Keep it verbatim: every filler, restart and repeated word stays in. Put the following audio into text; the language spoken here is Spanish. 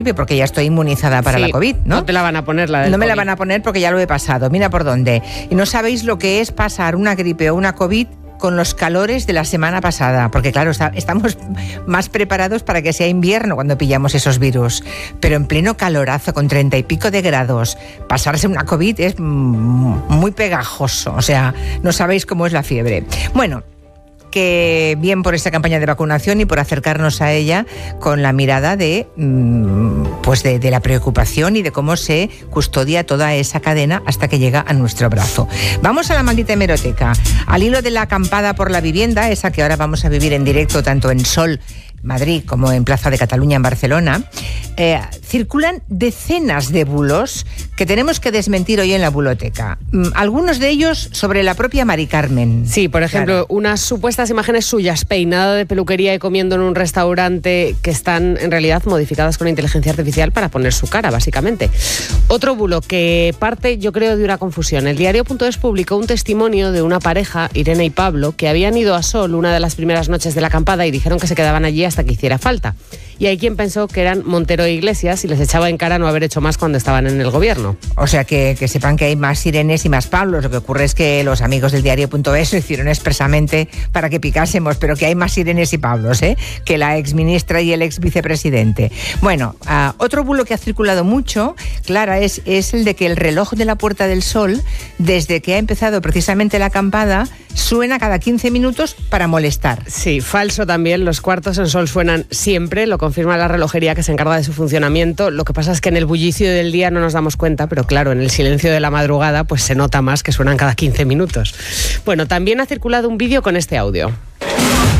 porque ya estoy inmunizada para sí, la COVID, ¿no? No te la van a poner la del No me la COVID. van a poner porque ya lo he pasado, mira por dónde. Y no sabéis lo que es pasar una gripe o una COVID con los calores de la semana pasada, porque claro, está, estamos más preparados para que sea invierno cuando pillamos esos virus, pero en pleno calorazo, con treinta y pico de grados, pasarse una COVID es muy pegajoso, o sea, no sabéis cómo es la fiebre. Bueno, que bien por esta campaña de vacunación y por acercarnos a ella con la mirada de, pues de, de la preocupación y de cómo se custodia toda esa cadena hasta que llega a nuestro brazo. Vamos a la maldita hemeroteca. Al hilo de la acampada por la vivienda, esa que ahora vamos a vivir en directo tanto en Sol Madrid como en Plaza de Cataluña en Barcelona, eh, circulan decenas de bulos que tenemos que desmentir hoy en la buloteca. Mm, algunos de ellos sobre la propia Mari Carmen. Sí, por ejemplo, claro, unas supuestas imágenes suyas peinada de peluquería y comiendo en un restaurante que están en realidad modificadas con inteligencia artificial para poner su cara, básicamente. Otro bulo que parte, yo creo, de una confusión. El diario.es publicó un testimonio de una pareja, Irene y Pablo, que habían ido a Sol una de las primeras noches de la acampada y dijeron que se quedaban allí hasta que hiciera falta. Y hay quien pensó que eran Montero e Iglesias y les echaba en cara no haber hecho más cuando estaban en el gobierno. O sea, que, que sepan que hay más Irenes y más Pablos. Lo que ocurre es que los amigos del diario.es lo hicieron expresamente para que picásemos, pero que hay más Irenes y Pablos, ¿eh? Que la exministra y el ex vicepresidente. Bueno, uh, otro bulo que ha circulado mucho, Clara, es, es el de que el reloj de la Puerta del Sol, desde que ha empezado precisamente la acampada, suena cada quince minutos para molestar. Sí, falso también. Los cuartos en Sol suenan siempre, lo confirma la relojería que se encarga de su funcionamiento. Lo que pasa es que en el bullicio del día no nos damos cuenta, pero claro, en el silencio de la madrugada pues se nota más que suenan cada quince minutos. Bueno, también ha circulado un vídeo con este audio.